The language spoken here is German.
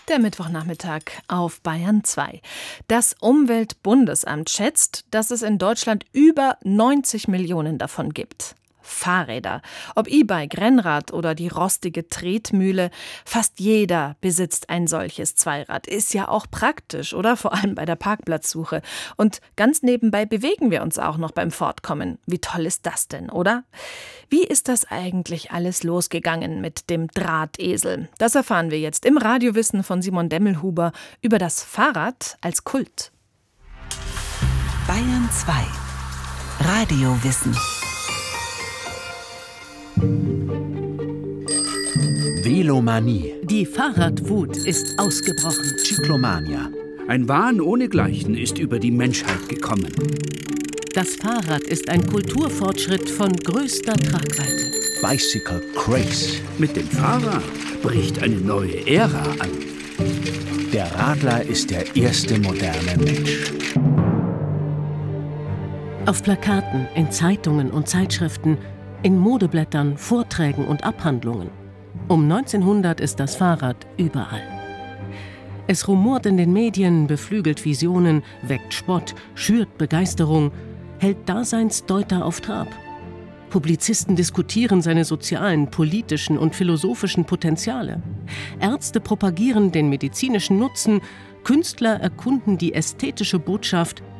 Der Mittwochnachmittag auf Bayern 2. Das Umweltbundesamt schätzt, dass es in Deutschland über 90 Millionen davon gibt. Fahrräder, ob E-Bike, Rennrad oder die rostige Tretmühle, fast jeder besitzt ein solches Zweirad. Ist ja auch praktisch, oder? Vor allem bei der Parkplatzsuche. Und ganz nebenbei bewegen wir uns auch noch beim Fortkommen. Wie toll ist das denn, oder? Wie ist das eigentlich alles losgegangen mit dem Drahtesel? Das erfahren wir jetzt im Radiowissen von Simon Demmelhuber über das Fahrrad als Kult. Bayern 2 Radiowissen. Velomanie. Die Fahrradwut ist ausgebrochen. Cyclomania. Ein Wahn ohnegleichen ist über die Menschheit gekommen. Das Fahrrad ist ein Kulturfortschritt von größter Tragweite. Bicycle Craze. Mit dem Fahrrad bricht eine neue Ära an. Der Radler ist der erste moderne Mensch. Auf Plakaten, in Zeitungen und Zeitschriften, in Modeblättern, Vorträgen und Abhandlungen. Um 1900 ist das Fahrrad überall. Es rumort in den Medien, beflügelt Visionen, weckt Spott, schürt Begeisterung, hält Daseinsdeuter auf Trab. Publizisten diskutieren seine sozialen, politischen und philosophischen Potenziale. Ärzte propagieren den medizinischen Nutzen, Künstler erkunden die ästhetische Botschaft,